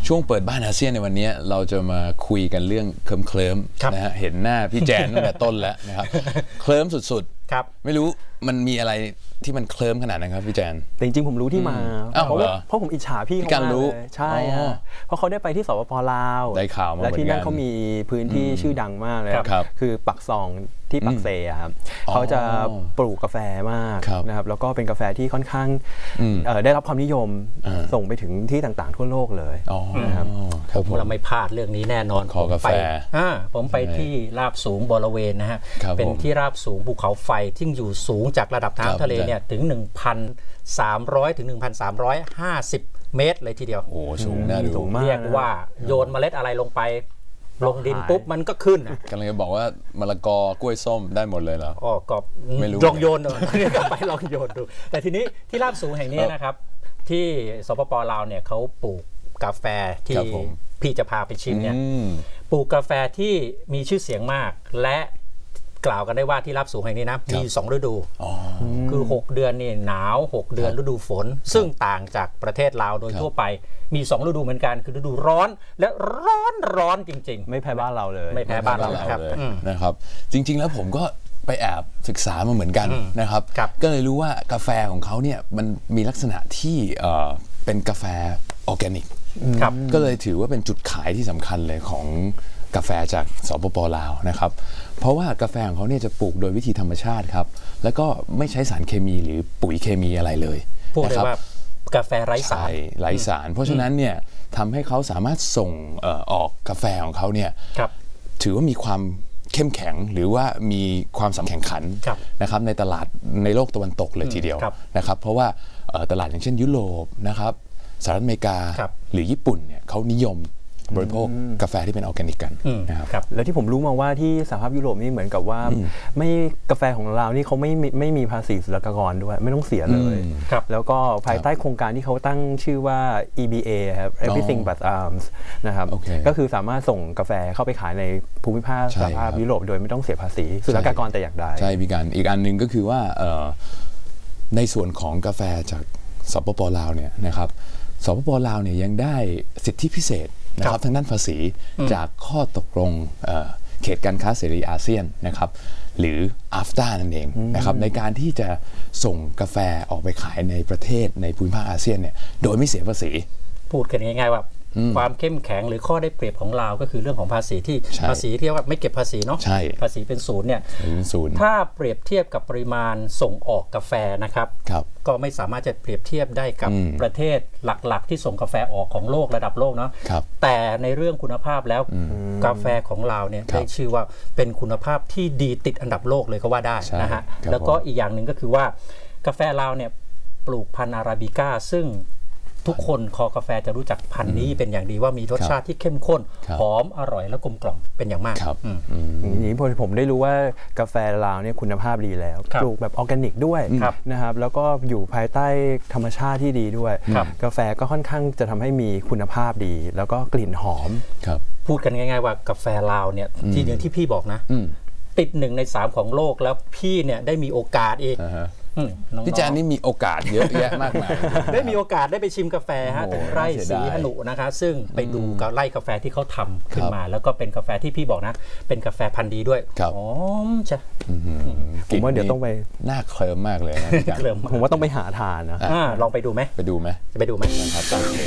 ช่วงเปิดบ้านอาเซียนในวันนี้เราจะมาคุยกันเรื่องเคลิ้มๆนะฮะเห็นหน้าพี่แจนตั้งแต่ต้นแล้วนะครับเคลิ้มสุดๆไม่รู้มันมีอะไรที่มันเคลิ้มขนาดนั้นครับพี่แจนแต่จริงๆผมรู้ที่มาเพราะผมอิจฉาพี่เขามากเลยใช่เพราะเขาได้ไปที่สปป.ลาวได้ข่าวมาและที่นั่นเขามีพื้นที่ชื่อดังมากเลยคือปักซองที่ปักเซครับเขาจะปลูกกาแฟมากนะครับแล้วก็เป็นกาแฟที่ค่อนข้างได้รับความนิยมส่งไปถึงที่ต่างๆทั่วโลกเลยนะครับเราไม่พลาดเรื่องนี้แน่นอนขอกาแฟผมไปที่ราบสูงบริเวณนะฮะเป็นที่ราบสูงภูเขาไฟที่อยู่สูงจากระดับน้ำทะเลเนี่ยถึง 1,300 ถึง 1,350 เมตรเลยทีเดียวโอ้สูงน่าดูเรียกว่าโยนเมล็ดอะไรลงไปลงดินปุ๊บมันก็ขึ้นกำลังจะบอกว่ามะละกอกล้วยส้มได้หมดเลยเหรอก็ไม่รู้ลองโยนดูไปลองโยนดูแต่ทีนี้ที่ราบสูงแห่งนี้นะครับที่สปป.ลาวเนี่ยเขาปลูกกาแฟที่พี่จะพาไปชิมเนี่ยปลูกกาแฟที่มีชื่อเสียงมากและกล่าวกันได้ว่าที่ราบสูงแห่งนี้นะมี2ฤดูคือ6เดือนนี่หนาว6เดือนฤดูฝนซึ่งต่างจากประเทศลาวโดยทั่วไปมี2ฤดูเหมือนกันคือฤดูร้อนและร้อนจริงๆไม่แพ้บ้านเราเลยไม่แพ้บ้านเรานะครับจริงๆแล้วผมก็ไปแอบศึกษามาเหมือนกันนะครับก็เลยรู้ว่ากาแฟของเขาเนี่ยมันมีลักษณะที่เป็นกาแฟออร์แกนิกก็เลยถือว่าเป็นจุดขายที่สำคัญเลยของกาแฟจากสปป.ลาวนะครับเพราะว่ากาแฟของเขาเนี่ยจะปลูกโดยวิธีธรรมชาติครับแล้วก็ไม่ใช้สารเคมีหรือปุ๋ยเคมีอะไรเลยนะครับกาแฟไร้สารเพราะฉะนั้นเนี่ยทำให้เขาสามารถส่งออกกาแฟของเขาเนี่ยถือว่ามีความเข้มแข็งหรือว่ามีความสำคัญแข่งขันนะครับในตลาดในโลกตะวันตกเลยทีเดียวนะครับเพราะว่าตลาดอย่างเช่นยุโรปนะครับสหรัฐอเมริกาหรือญี่ปุ่นเนี่ยเขานิยมบริโภคกาแฟที่เป็นออร์แกนิกกันนะครับแล้วที่ผมรู้มาว่าที่สหภาพยุโรปนี่เหมือนกับว่าไม่กาแฟของเรานี่เขาไม่มีภาษีศุลกากรด้วยไม่ต้องเสียเลยแล้วก็ภายใต้โครงการที่เขาตั้งชื่อว่า EBA ครับ Everything but Arms นะครับก็คือสามารถส่งกาแฟเข้าไปขายในภูมิภาคสหภาพยุโรปโดยไม่ต้องเสียภาษีศุลกากรแต่อย่างใดใช่พี่กันอีกอันหนึ่งก็คือว่าในส่วนของกาแฟจากสปป.ลาวเนี่ยนะครับสปป.ลาวเนี่ยยังได้สิทธิพิเศษนะครับทางด้านภาษีจากข้อตกลงเขตการค้าเสรีอาเซียนนะครับหรือ AFTA นั่นเองนะครับในการที่จะส่งกาแฟออกไปขายในประเทศในภูมิภาคอาเซียนเนี่ยโดยไม่เสียภาษีพูดกันง่ายๆว่าความเข้มแข็งหรือข้อได้เปรียบของเราก็คือเรื่องของภาษีที่ว่าไม่เก็บภาษีเนาะภาษีเป็นศูนย์เนี่ยถ้าเปรียบเทียบกับปริมาณส่งออกกาแฟนะครับก็ไม่สามารถจะเปรียบเทียบได้กับประเทศหลักๆที่ส่งกาแฟออกของโลกระดับโลกเนาะแต่ในเรื่องคุณภาพแล้วกาแฟของเราเนี่ยได้ชื่อว่าเป็นคุณภาพที่ดีติดอันดับโลกเลยก็ว่าได้นะฮะแล้วก็อีกอย่างหนึ่งก็คือว่ากาแฟเราเนี่ยปลูกพันธุ์อาราบิก้าซึ่งทุกคนคอกาแฟจะรู้จักพันธุ์นี้เป็นอย่างดีว่ามีรสชาติที่เข้มข้นหอมอร่อยและกลมกล่อมเป็นอย่างมากนี้ผมได้รู้ว่ากาแฟลาวเนี่ยคุณภาพดีแล้วปลูกแบบออร์แกนิกด้วยนะครับแล้วก็อยู่ภายใต้ธรรมชาติที่ดีด้วยกาแฟก็ค่อนข้างจะทำให้มีคุณภาพดีแล้วก็กลิ่นหอมพูดกันง่ายๆว่ากาแฟลาวเนี่ยที่อย่างที่พี่บอกนะติด1 ใน 3ของโลกแล้วพี่เนี่ยได้มีโอกาสอีกพี่แจนนี่มีโอกาสเยอะแยะมากมายได้มีโอกาสได้ไปชิมกาแฟถึงไร่สีหนุนะคะซึ่งไปดูกับไร่กาแฟที่เขาทำขึ้นมาแล้วก็เป็นกาแฟที่พี่บอกนะเป็นกาแฟพันธุ์ดีด้วยหอมใช่ผมว่าเดี๋ยวต้องไปน่าเคลิ้มมากเลยนะผมว่าต้องไปหาทานนะลองไปดูไหมไปดูไหมจะไปดูไหมนะครับ